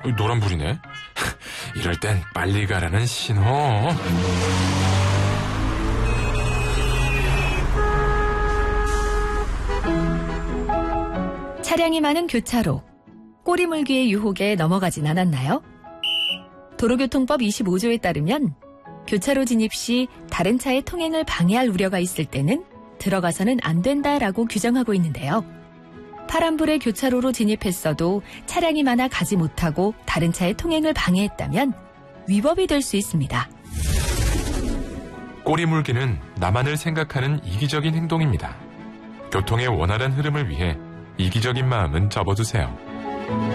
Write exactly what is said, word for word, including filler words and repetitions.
노란불이네. 이럴 땐 빨리 가라는 신호. 차량이 많은 교차로. 꼬리물기의 유혹에 넘어가진 않았나요? 도로교통법 이십오 조에 따르면 교차로 진입 시 다른 차의 통행을 방해할 우려가 있을 때는 들어가서는 안 된다라고 규정하고 있는데요. 파란불에 교차로로 진입했어도 차량이 많아 가지 못하고 다른 차의 통행을 방해했다면 위법이 될 수 있습니다. 꼬리물기는 나만을 생각하는 이기적인 행동입니다. 교통의 원활한 흐름을 위해 이기적인 마음은 접어두세요.